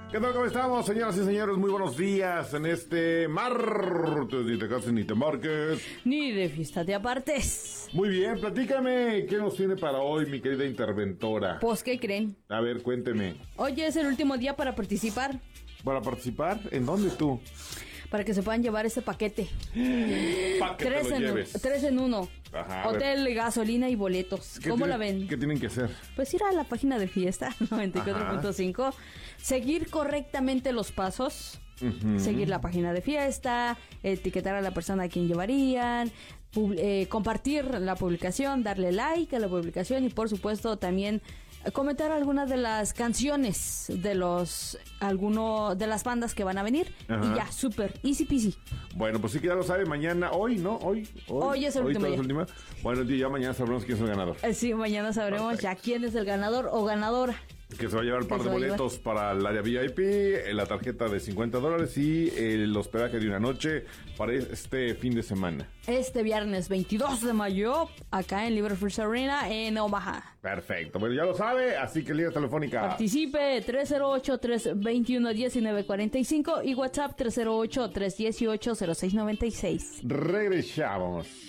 ¿Qué tal? ¿Cómo estamos, señoras y señores? Muy buenos días en este martes. Ni te cases ni te marques. Ni de fiesta te apartes. Muy bien, platícame. ¿Qué nos tiene para hoy, mi querida interventora? Pues, ¿qué creen? A ver, cuénteme. Hoy es el último día para participar. ¿Para participar? ¿En dónde tú? Para que se puedan llevar este paquete. Pa' que te lo lleves. 3 en 1. Ajá, Hotel, gasolina y boletos. ¿Cómo la ven? ¿Qué tienen que hacer? Pues ir a la página de fiesta 94.5, seguir correctamente los pasos, seguir la página de fiesta, etiquetar a la persona a quien llevarían, compartir la publicación, darle like a la publicación y por supuesto también comentar algunas de las canciones de de las bandas que van a venir. Ajá. Y ya, súper easy peasy. Bueno, pues sí que ya lo sabe, mañana, hoy, ¿no? Hoy es el último día. Bueno, ya mañana sabremos quién es el ganador. Sí, mañana sabremos ya quién es el ganador o ganadora. Que se va a llevar un par de boletos para el área VIP, la tarjeta de $50 y el hospedaje de una noche para este fin de semana. Este viernes 22 de mayo, acá en Liverpool Arena, en Omaha. Perfecto, bueno, ya lo sabe, así que línea telefónica. Participe 308-321-1945 y WhatsApp 308-318-0696. Regresamos.